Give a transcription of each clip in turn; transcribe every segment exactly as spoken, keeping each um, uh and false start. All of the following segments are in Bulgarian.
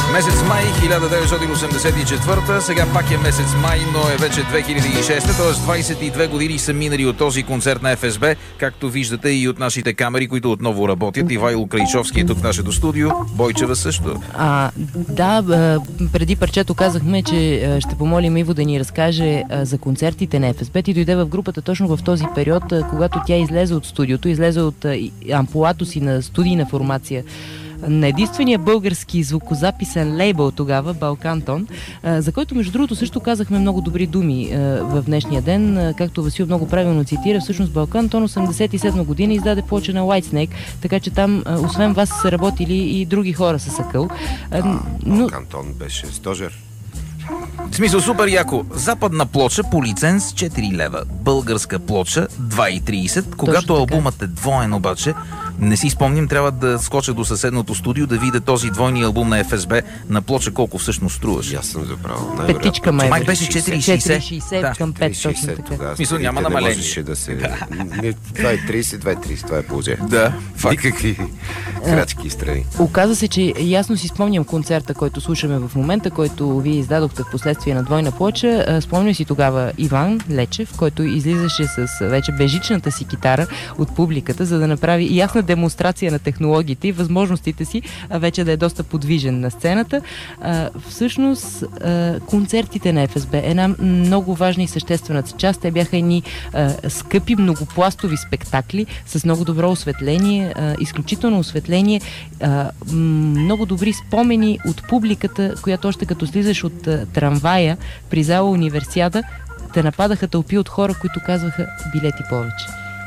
Месец май хиляда деветстотин осемдесет и четвърта, сега пак е месец май, но е вече две хиляди и шеста, т.е. двадесет и две години са минали от този концерт на Еф Ес Би, както виждате и от нашите камери, които отново работят. Ивайло Крайчовски е тук в нашето студио, Бойчева също. А, да, преди парчето казахме, че ще помолим Иво да ни разкаже за концертите на Еф Ес Би. Ти дойде в групата точно в този период, когато тя излезе от студиото, излезе от ампулато си на студийна формация на единствения български звукозаписен лейбъл тогава, Балкантон, за който между другото също казахме много добри думи в днешния ден. Както Васил много правилно цитира, всъщност Балкантон осемдесет и седма година издаде плоча на Whitesnake, така че там освен вас са работили и други хора с акъл. А, но... Балкантон беше стожер. В смисъл супер яко. Западна плоча по лиценз четири лева. Българска плоча два и тридесет. Когато албумът е двоен обаче, не си спомням, трябва да скоча до съседното студио да видя този двойни албум на Еф Ес Би на плоча колко всъщност струваше. Аз съм забрал. Петичка май. Май беше четири и шейсет. Да. Към пет точно така. Мисля, няма намаление. Не можеше да се... два и тридесет, два и тридесет, това е положение. Да. Никакви крачки и страни. Оказа се, че ясно си спомням концерта, който слушаме в момента, който вие издадохте в последствие на двойна плоча. Спомням си тогава Иван Лечев, който излизаше с вече бежичната си китара от публиката, за да направи ясна демонстрация на технологиите и възможностите си, а вече да е доста подвижен на сцената. А, всъщност, а, концертите на Еф Ес Би е една много важна и съществена част. Те бяха едни а, скъпи многопластови спектакли с много добро осветление, а, изключително осветление, а, много добри спомени от публиката, която още като слизаш от а, трамвая при зала Универсиада, те нападаха тълпи от хора, които казваха билети повече.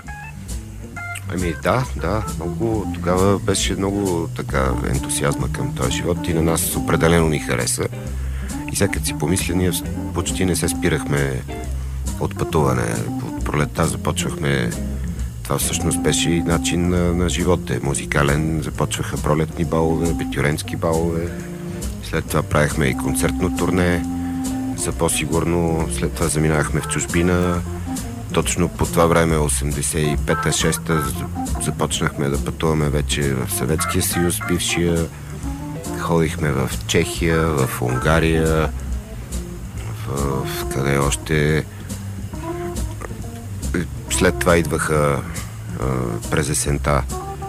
Ами да, да, много, тогава беше много така ентусиазма към този живот и на нас определено ни хареса. И сега като си помисля, ние почти не се спирахме от пътуване. От пролетта започвахме, това всъщност беше и начин на, на живота, музикален. Започваха пролетни балове, битюренски балове. След това правихме и концертно турне. За по-сигурно, след това заминахме в чужбина. Точно по това време, осемдесет и пета шеста, започнахме да пътуваме вече в Съветския съюз, бившия. Ходихме в Чехия, в Унгария, в, в къде още. След това идваха а, през есента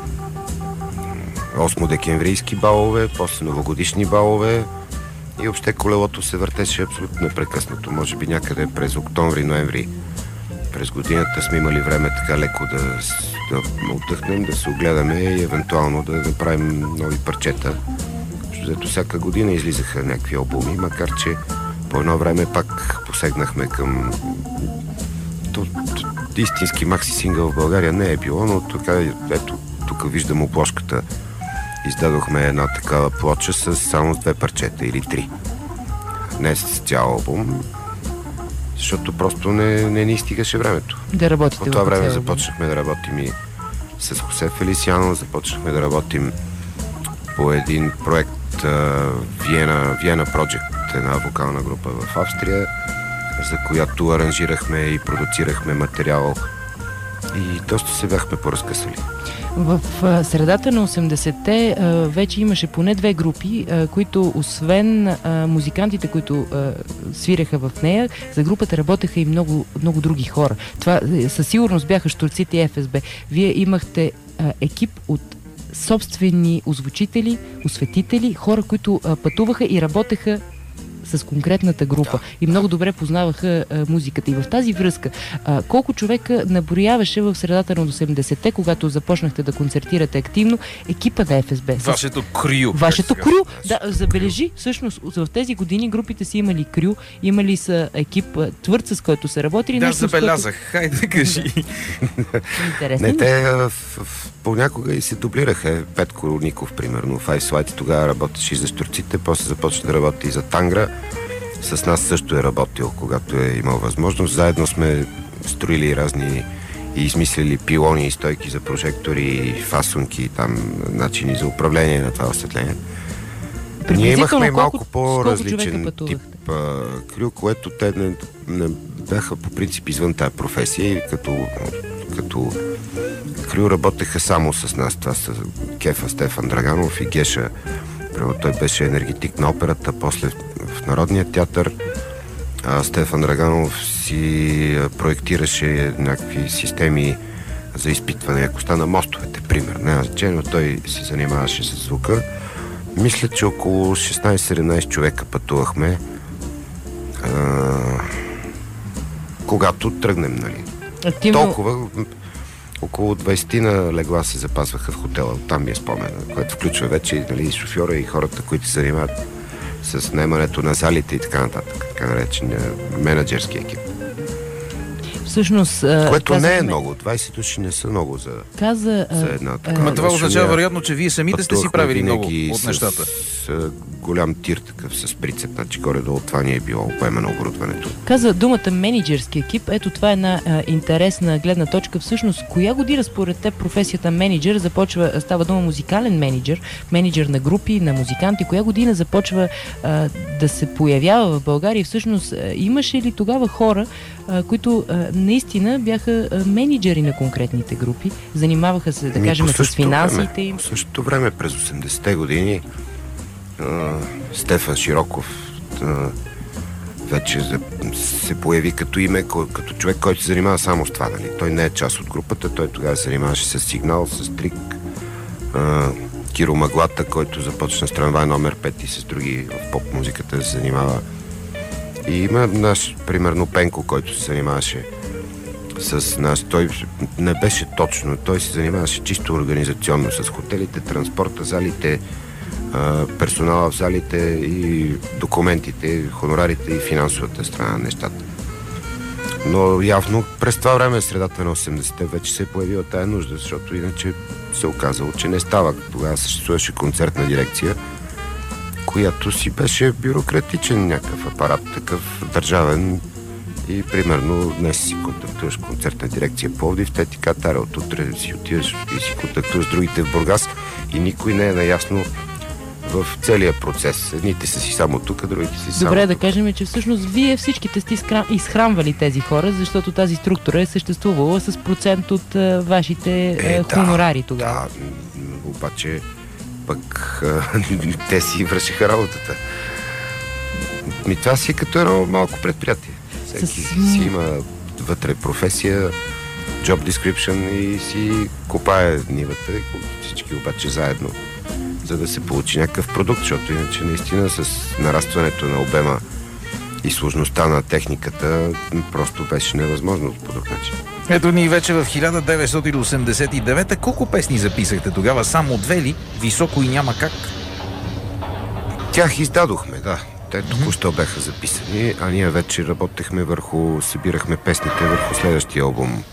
осмодекемврийски балове, после новогодишни балове и въобще колелото се въртеше абсолютно непрекъснато. Може би някъде през октомври-ноември през годината сме имали време така леко да, да отдъхнем, да се огледаме и евентуално да направим нови парчета. Защото всяка година излизаха някакви албуми, макар че по едно време пак посегнахме към... То, то, истински макси сингъл в България не е било, но така, ето, тук виждам обложката. Издадохме една такава плоча с само две парчета или три. Не с цял албум, защото просто не, не ни стигаше времето. Да работите. По това време започнахме да работим и с Хосе Фелисиано, започнахме да работим по един проект Виена, Виена Project, една вокална група в Австрия, за която аранжирахме и продуцирахме материал и доста се бяхме поразкъсали. В средата на осемдесетте вече имаше поне две групи, които освен музикантите, които свиреха в нея, за групата работеха и много, много други хора. Това със сигурност бяха щурците и Еф Ес Би. Вие имахте екип от собствени озвучители, осветители, хора, които пътуваха и работеха с конкретната група да, и много добре познаваха а, музиката. И в тази връзка, а, колко човека наброяваше в средата на осемдесетте, когато започнахте да концертирате активно, екипа на Еф Ес Би? Вашето крю. Вашето крю. Да, забележи, всъщност в тези години групите си имали крю, имали са екип твърд, с който са работили. Да, забелязах. Който... Хайде, кажи. Интересно. Не, те в, в, понякога и се дублираха. Петко Ников, примерно, в Five Slides тогава работеше и за щурците, после започна да работи и за Тангра. С нас също е работил, когато е имал възможност. Заедно сме строили разни и измислили пилони и стойки за прожектори, и фасунки, там начини за управление на това осветление. Ние имахме малко по-различен тип а, крю, което те не, не бяха по принцип извън тази професия и като, като крю работеха само с нас. Това са Кефа Стефан Драганов и Геша Примерно, той беше енергетик на операта, после в Народния театър. А Стефан Драганов си проектираше някакви системи за изпитване, ако стана мостовете, пример. Няма значение, но той се занимаваше с звука. Мисля, че около шестнайсет-седемнайсет човека пътувахме, а, когато тръгнем, нали. Активно... Толкова, около двайсет на легла се запазваха в хотела, там ми е спомена, което включва вече, нали, и шофьора, и хората, които се занимават с наемането на залите и така нататък, така наречения менеджерски екип. Всъщност, което не е много. двайсет души не са много за, каза, за една такава. Ма това означава вероятно, че вие самите сте си правили много от с, нещата. С голям тир такъв, с прицеп, значи горе-долу това ни е било поема на оборудването. Каза думата менеджерски екип. Ето това е една а, интересна гледна точка. Всъщност, коя година според теб професията менеджер започва, става дума музикален менеджер, менеджер на групи, на музиканти, коя година започва а, да се появява в България? Всъщност, а, имаше ли тогава хора, а, които а, наистина бяха а, менеджери на конкретните групи, занимаваха се, да Ми, кажем, с финансите време, им? В същото време, през осемдесетте години, а, Стефан Широков а, вече за, се появи като име, като човек, който се занимава само с това. Нали? Той не е част от групата, той тогава се занимаваше с Сигнал, с Трик, а, Киро Маглата, който започна с Трамвай номер пет и с други в поп-музиката да се занимава. И има наш, примерно, Пенко, който се занимаваше с нас. Той не беше точно. Той се занимаваше чисто организационно с хотелите, транспорта, залите, персонала в залите и документите, хонорарите и финансовата страна на нещата. Но явно през това време, средата на осемдесетте, вече се е появила тая нужда, защото иначе се оказало, че не става. Тогава съществуваше концертна дирекция, която си беше бюрократичен някакъв апарат, такъв държавен. И примерно днес си контактуваш концертна дирекция Пловдив, те ти катара от утре си отидеш и си контактуваш с другите в Бургас и никой не е наясно в целия процес. Едните са си само тук, другите си само Добре, да тук. кажем, че всъщност вие всичките сте изхранвали тези хора, защото тази структура е съществувала с процент от а, вашите е, а, хонорари тогава. Да, обаче пък а, те си вършиха работата. Ми това си е като едно малко предприятие. Всеки С... си има вътре професия, job description и си копае нивата, всички обаче заедно, за да се получи някакъв продукт, защото иначе наистина с нарастването на обема и сложността на техниката просто беше невъзможно по друг начин. Ето ни вече в хиляда деветстотин осемдесет и девета. Колко песни записахте тогава? Само две ли? Високо и няма как? Тях издадохме, да. Те току-що бяха записани, а ние вече работехме върху, събирахме песните върху следващия албум,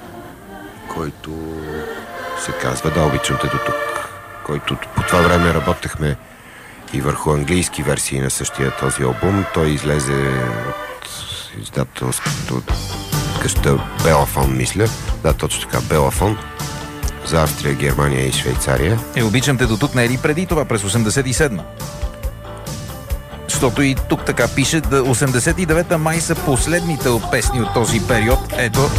който се казва "Да, обичам те до тук", който по това време работехме и върху английски версии на същия този албум. Той излезе от издателството къща Белафон, мисля. Да, точно така, Белафон. За Австрия, Германия и Швейцария. Е, обичам те до тук, не е ли преди това, през осемдесет и седма? Защото и тук така пише, да осемдесет и девета май са последните песни от този период. Ето,